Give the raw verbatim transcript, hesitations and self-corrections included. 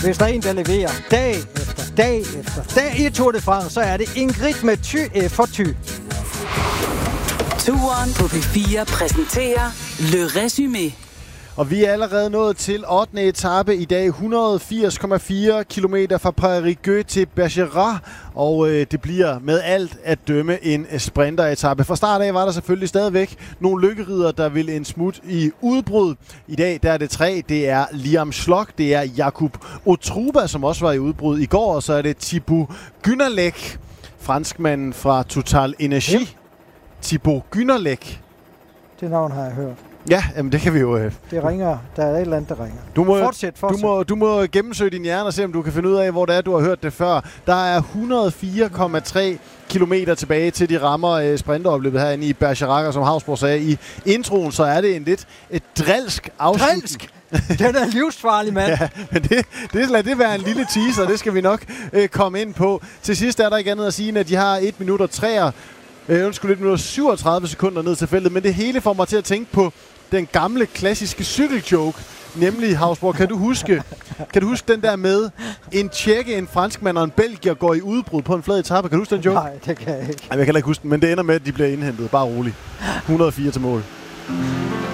Hvis der er en, der leverer dag efter dag efter dag i Tour de France, så er det Ingrid med Thy for Thy. Turen på P fire præsenterer Le Résumé. Og vi er allerede nået til ottende etape i dag. et hundrede og firs komma fire kilometer fra Prairigue til Bergerac. Og øh, det bliver med alt at dømme en sprinteretape. Fra start af var der selvfølgelig stadigvæk nogle lykkeridere, der vil en smut i udbrud. I dag der er det tre. Det er Liam Schlock, det er Jakub Otruba, som også var i udbrud i går. Og så er det Thibaut Günnerlech, franskmanden fra Total Energy. Yep. Thibaut Günnerlech. Det navn har jeg hørt. Ja, jamen det kan vi jo... Øh. Det ringer. Der er et eller andet, der ringer. Du må, fortsæt, fortsæt. Du må, du må gennemsøge din hjerne og se, om du kan finde ud af, hvor det er, du har hørt det før. Der er et hundrede og fire komma tre kilometer tilbage til de rammer øh, sprinteropløbet herinde i Bergerac, og som Havsborg sagde i introen, så er det en lidt et drilsk afslutning. Drilsk? Den er livsfarlig, mand. Ja, men det, det lad det være en lille teaser, det skal vi nok øh, komme ind på. Til sidst er der ikke andet at sige, at de har et minut og tre, øh, undskyld, et minut og syvogtredive sekunder ned til feltet, men det hele får mig til at tænke på den gamle, klassiske cykeljoke, nemlig Havsborg. Kan du huske, kan du huske den der med, en tjekke, en franskmand og en belgier går i udbrud på en flad etape? Kan du huske den joke? Nej, det kan jeg ikke. Ej, jeg kan heller ikke huske den, men det ender med, at de bliver indhentet. Bare roligt. et hundrede og fire til mål.